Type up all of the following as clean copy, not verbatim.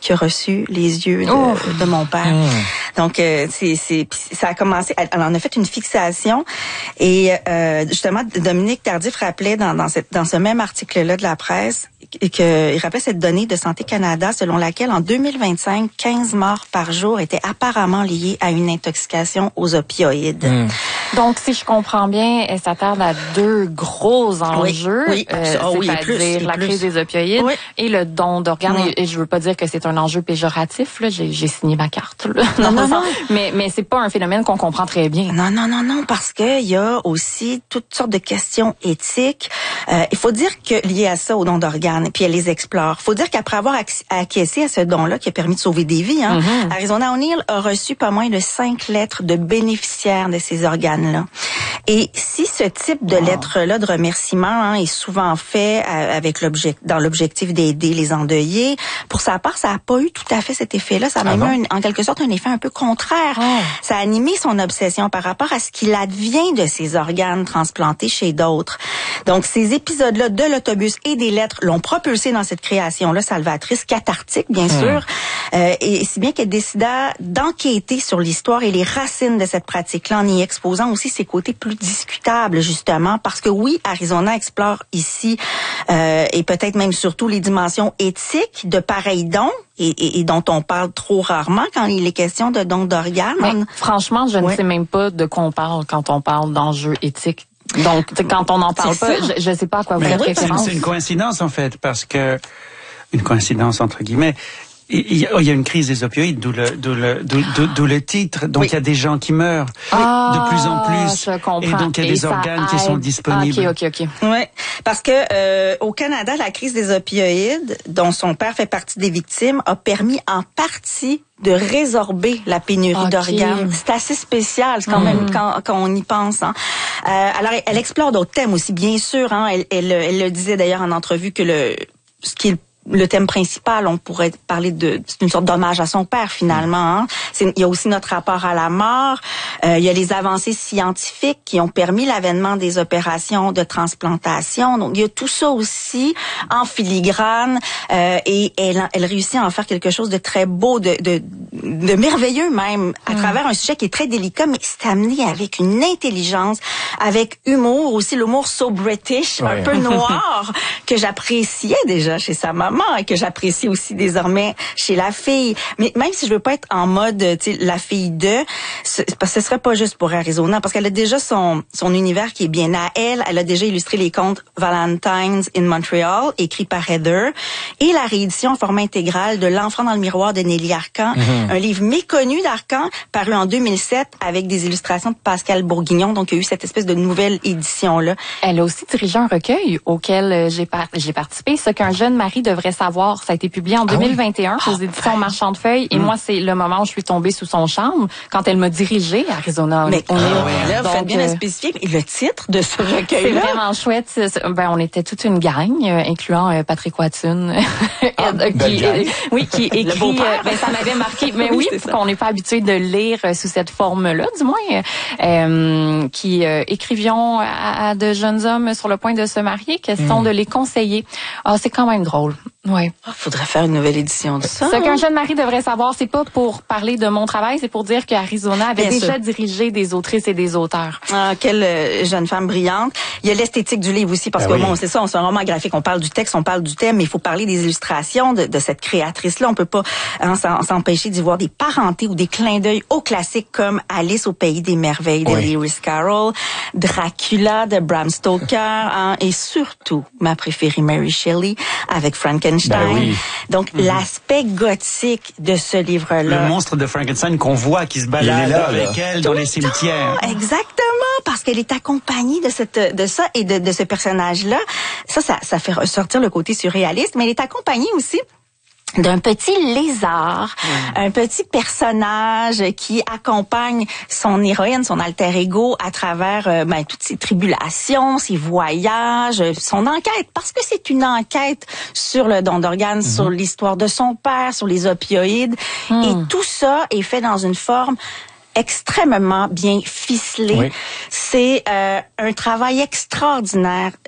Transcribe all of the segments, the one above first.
qui a reçu les yeux de mon père. Donc, ça a commencé, elle en a fait une fixation et justement, Dominique Tardif rappelait dans ce même article-là de la presse qu'il rappelait cette donnée de Santé Canada selon laquelle en 2025, 15 morts par jour étaient apparemment liées à une intoxication aux opioïdes. Donc, si je comprends bien, elle s'attarde à deux gros enjeux, c'est-à-dire la crise des opioïdes et le don d'organes. Et je veux pas dire que c'est un enjeu péjoratif, là, j'ai signé ma carte. Là, non. Mais c'est pas un phénomène qu'on comprend très bien. Non, parce que il y a aussi toutes sortes de questions éthiques. Il faut dire que lié à ça, au don d'organes, puis elle les explore. Il faut dire qu'après avoir acquiescé à ce don-là, qui a permis de sauver des vies, Arizona O'Neal a reçu pas moins de 5 lettres de bénéficiaires de ces organes-là. Et si ce type de lettre-là de remerciement est souvent fait dans l'objectif d'aider les endeuillés, pour sa part, ça n'a pas eu tout à fait cet effet-là. Ça a même eu en quelque sorte un effet un peu contraire. Ça a animé son obsession par rapport à ce qu'il advient de ces organes transplantés chez d'autres. Donc, ces épisodes-là de l'autobus et des lettres l'ont propulsé dans cette création-là salvatrice, cathartique, bien sûr. Et si bien qu'elle décida d'enquêter sur l'histoire et les racines de cette pratique-là en y exposant aussi ses côtés plus discutables, justement, parce que oui, Arizona explore ici et peut-être même surtout les dimensions éthiques de pareils dons et dont on parle trop rarement quand il est question de dons d'organes. Mais, franchement, je ne sais même pas de quoi on parle quand on parle d'enjeux éthiques. Donc, quand on n'en parle pas, je ne sais pas à quoi vous faites référence. C'est une coïncidence, en fait, parce que... Une coïncidence, entre guillemets. Il y a une crise des opioïdes, d'où le titre. Donc, il y a des gens qui meurent de plus en plus. Je comprends. Et donc, il y a des organes qui sont disponibles. OK. Ouais, parce que au Canada, la crise des opioïdes, dont son père fait partie des victimes, a permis en partie de résorber la pénurie d'organes. C'est assez spécial, c'est quand même quand on y pense. Alors, elle explore d'autres thèmes aussi, bien sûr. Elle le disait d'ailleurs en entrevue que ce qui est le thème principal, on pourrait parler d'une sorte d'hommage à son père, finalement. Il y a aussi notre rapport à la mort. Il y a les avancées scientifiques qui ont permis l'avènement des opérations de transplantation. Donc, il y a tout ça aussi en filigrane. Et elle réussit à en faire quelque chose de très beau, de merveilleux même, à travers un sujet qui est très délicat, mais c'est amené avec une intelligence, avec humour, aussi l'humour so British, un peu noir, que j'appréciais déjà chez sa maman et que j'apprécie aussi désormais chez la fille. Mais même si je veux pas être en mode, tu sais, la fille parce que ce serait pas juste pour Arizona, parce qu'elle a déjà son univers qui est bien à elle. Elle a déjà illustré les contes Valentine's in Montreal, écrits par Heather, et la réédition en format intégral de L'Enfant dans le miroir de Nelly Arcan, un livre méconnu d'Arcan, paru en 2007 avec des illustrations de Pascal Bourguignon. Donc, il y a eu cette espèce de nouvelle édition-là. Elle a aussi dirigé un recueil auquel j'ai participé, Ce qu'un jeune mari devrait savoir. Ça a été publié en 2021 aux éditions Marchand de Feuilles. Et moi, c'est le moment où je suis tombée sous son charme quand elle m'a dirigée à Arizona. Mais là, vous faites bien le spécifier. Et le titre de ce recueil-là? C'est vraiment chouette. On était toute une gang, incluant Patrick Watson, qui écrit. Ça m'avait marqué. Mais oui, qu'on n'est pas habitué de lire sous cette forme-là, du moins, qui écrivions à de jeunes hommes sur le point de se marier, question de les conseiller. C'est quand même drôle. Ouais. Faudrait faire une nouvelle édition de ça. Ce qu'un jeune mari devrait savoir, c'est pas pour parler de mon travail, c'est pour dire qu'Arizona avait déjà dirigé des autrices et des auteurs. Quelle jeune femme brillante. Il y a l'esthétique du livre aussi, parce que bon, c'est ça, c'est un roman graphique, on parle du texte, on parle du thème, mais il faut parler des illustrations de cette créatrice-là. On peut pas s'empêcher d'y voir des parentés ou des clins d'œil aux classiques comme Alice au pays des merveilles de Lewis Carroll, Dracula de Bram Stoker, et surtout ma préférée Mary Shelley avec Frankenstein. Donc, l'aspect gothique de ce livre-là. Le monstre de Frankenstein qu'on voit qui se balade avec elle dans les cimetières. Exactement, parce qu'elle est accompagnée de ça et de ce personnage-là. Ça fait ressortir le côté surréaliste, mais elle est accompagnée aussi d'un petit lézard, un petit personnage qui accompagne son héroïne, son alter ego à travers toutes ses tribulations, ses voyages, son enquête, parce que c'est une enquête sur le don d'organes, sur l'histoire de son père, sur les opioïdes, et tout ça est fait dans une forme extrêmement bien ficelé. C'est un travail extraordinaire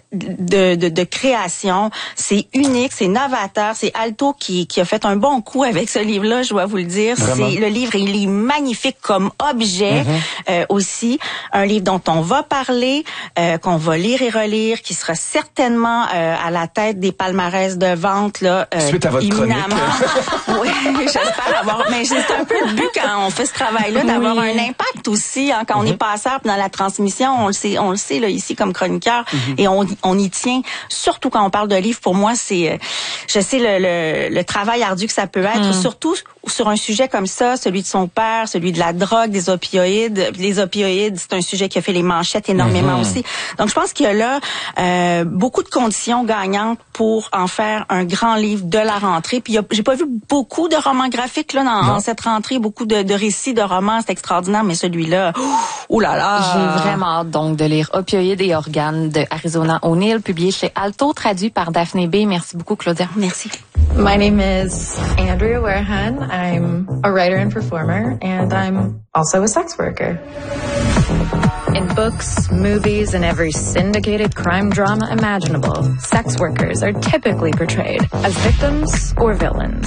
de création. C'est unique, c'est novateur. C'est Alto qui a fait un bon coup avec ce livre-là, je dois vous le dire. Le livre, il est magnifique comme objet aussi. Un livre dont on va parler, qu'on va lire et relire, qui sera certainement à la tête des palmarès de vente là. Suite à votre chronique. Oui, j'espère avoir. Mais c'est un peu le but quand on fait ce travail-là, d'avoir un impact aussi. Hein, quand on est passeur dans la transmission, on le sait là ici comme chroniqueur, et on y tient. Surtout quand on parle de livres, pour moi, c'est, je sais le travail ardu que ça peut être, surtout sur un sujet comme ça, celui de son père, celui de la drogue, des opioïdes. Les opioïdes, c'est un sujet qui a fait les manchettes énormément aussi. Donc, je pense qu'il y a là beaucoup de conditions gagnantes pour en faire un grand livre de la rentrée. Puis, j'ai pas vu beaucoup de romans graphiques là dans cette rentrée, beaucoup de récits de romans, c'est extraordinaire, mais celui-là, oh là là. J'ai vraiment hâte donc de lire Opioïdes et organes de Arizona O'Neill, publié chez Alto, traduit par Daphné B. Merci beaucoup, Claudia. Merci. My name is Andrea Warehan. I'm a writer and performer, and I'm also a sex worker. In books, movies, and every syndicated crime drama imaginable, sex workers are typically portrayed as victims or villains.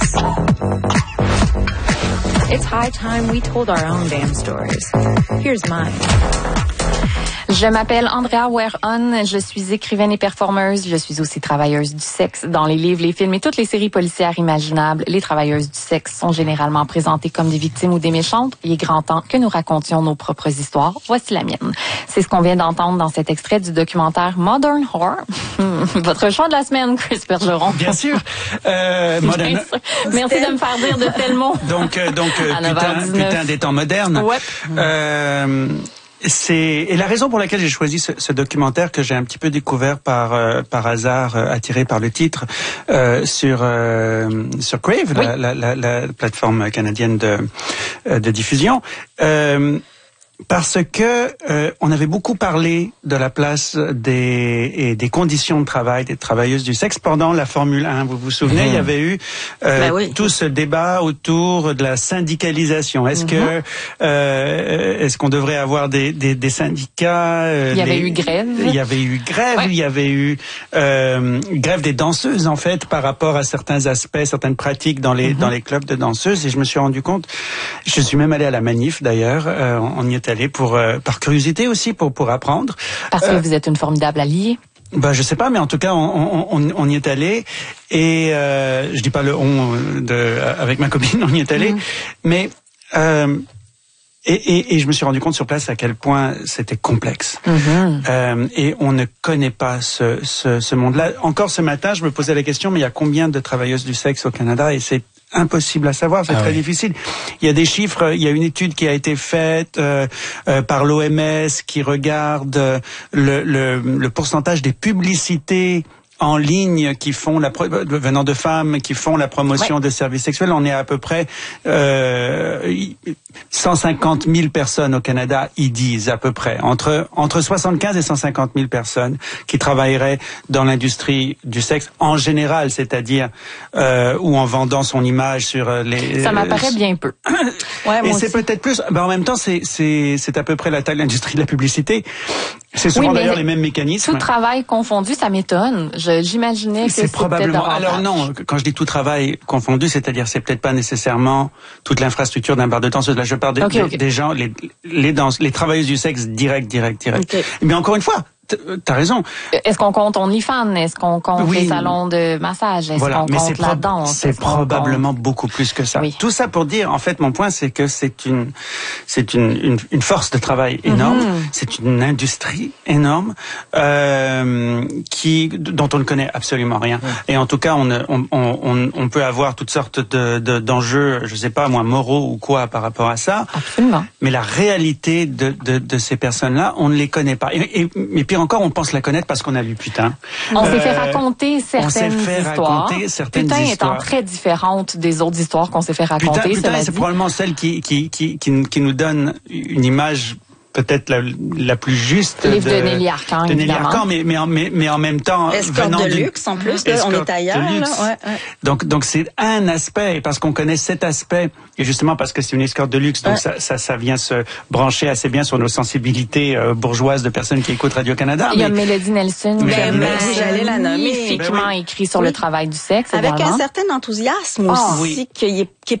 It's high time we told our own damn stories. Here's mine. Je m'appelle Andrea Ware-On, je suis écrivaine et performeuse, je suis aussi travailleuse du sexe. Dans les livres, les films et toutes les séries policières imaginables, les travailleuses du sexe sont généralement présentées comme des victimes ou des méchantes. Il est grand temps que nous racontions nos propres histoires. Voici la mienne. C'est ce qu'on vient d'entendre dans cet extrait du documentaire Modern Whore. Votre choix de la semaine, Chris Bergeron. Bien sûr. Merci de me faire dire de tels mots. Donc putain des temps modernes. Ouais. Et la raison pour laquelle j'ai choisi ce documentaire que j'ai un petit peu découvert par hasard, attiré par le titre, sur Crave, oui, la plateforme canadienne de diffusion, parce que on avait beaucoup parlé de la place et des conditions de travail des travailleuses du sexe pendant la Formule 1. Vous vous souvenez, il y avait eu tout ce débat autour de la syndicalisation. Est-ce qu'on devrait avoir des syndicats? Il y avait eu grève. Il y avait eu grève. Ouais. Il y avait eu grève des danseuses en fait par rapport à certains aspects, certaines pratiques dans les clubs de danseuses. Et je me suis rendu compte. Je suis même allé à la manif d'ailleurs. On y était allé par curiosité aussi pour apprendre. Parce que vous êtes une formidable alliée. Je sais pas, mais en tout cas on y est allé et je dis pas le avec ma copine, on y est allé, mais et je me suis rendu compte sur place à quel point c'était complexe. Et on ne connaît pas ce monde-là. Encore ce matin, je me posais la question, mais il y a combien de travailleuses du sexe au Canada? Et c'est impossible à savoir, c'est très difficile. Il y a des chiffres, il y a une étude qui a été faite par l'OMS qui regarde le pourcentage des publicités en ligne qui font venant de femmes qui font la promotion de services sexuels. On est à peu près 150 000 personnes au Canada, ils disent à peu près entre 75 et 150 000 personnes qui travailleraient dans l'industrie du sexe en général, c'est-à-dire ou en vendant son image sur les. Ça m'apparaît bien peu. Et c'est peut-être plus. En même temps, c'est à peu près la taille de l'industrie de la publicité. C'est souvent d'ailleurs les mêmes mécanismes. Tout travail confondu, ça m'étonne. J'imaginais que c'était probablement. Alors non, quand je dis tout travail confondu, c'est-à-dire c'est peut-être pas nécessairement toute l'infrastructure d'un bar de danseuse. Là, je parle des gens, les travailleuses du sexe direct. Mais encore une fois, t'as raison. Est-ce qu'on compte OnlyFans? Est-ce qu'on compte les salons de massage? Est-ce qu'on compte la danse? C'est probablement beaucoup plus que ça. Oui. Tout ça pour dire, en fait, mon point, c'est que c'est une force de travail énorme. C'est une industrie énorme dont on ne connaît absolument rien. Et en tout cas, on peut avoir toutes sortes d'enjeux, je sais pas moi, moraux ou quoi par rapport à ça. Absolument. Mais la réalité de ces personnes-là, on ne les connaît pas. Mais pire encore, on pense la connaître parce qu'on a lu Putain. On s'est fait raconter certaines histoires. Putain étant très différente des autres histoires qu'on s'est fait raconter. Putain, c'est probablement celle qui nous donne une image peut-être la plus juste. Le livre de Nelly Arcan, de Nelly Arcan, mais en même temps escorte de luxe en plus. Là, on est ailleurs. Là, Donc c'est un aspect, parce qu'on connaît cet aspect, et justement parce que c'est une escorte de luxe, donc ça vient se brancher assez bien sur nos sensibilités bourgeoises de personnes qui écoutent Radio-Canada. Il y a Mélodie Nelson, j'allais la nommer, magnifiquement écrit sur le travail du sexe. Avec un certain enthousiasme aussi, qui est